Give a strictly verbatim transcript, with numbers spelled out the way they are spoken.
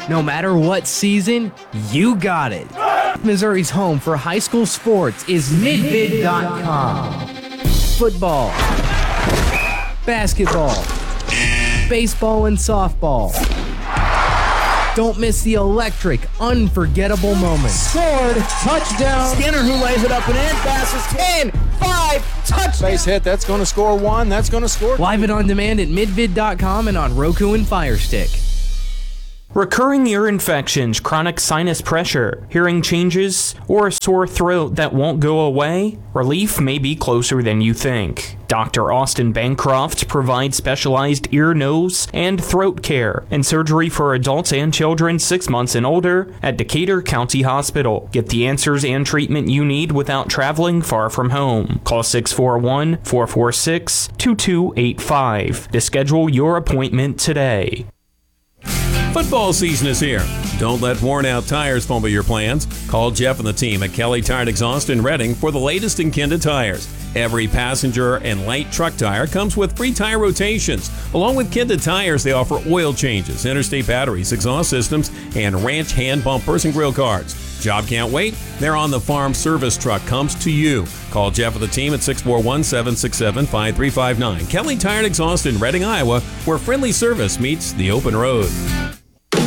No matter what season, you got it. Missouri's home for high school sports is midvid dot com. Football, basketball, baseball, and softball. Don't miss the electric, unforgettable moments. Scored, touchdown. Skinner who lays it up and in, passes ten, five, touchdown. Base hit, that's going to score one, that's going to score two. Live and on demand at midvid dot com and on Roku and Fire Stick. Recurring ear infections, chronic sinus pressure, hearing changes, or a sore throat that won't go away? Relief may be closer than you think. Doctor Austin Bancroft provides specialized ear, nose, and throat care and surgery for adults and children six months and older at Decatur County Hospital. Get the answers and treatment you need without traveling far from home. Call six four one, four four six, two two eight five to schedule your appointment today. Football season is here. Don't let worn-out tires fumble your plans. Call Jeff and the team at Kelly Tire Exhaust in Reading for the latest in Kinda tires. Every passenger and light truck tire comes with free tire rotations. Along with Kinda tires, they offer oil changes, interstate batteries, exhaust systems, and ranch hand bumpers and grill guards. Job can't wait? They're on the farm service truck comes to you. Call Jeff and the team at six four one, seven six seven, five three five nine. Kelly Tire Exhaust in Reading, Iowa, where friendly service meets the open road.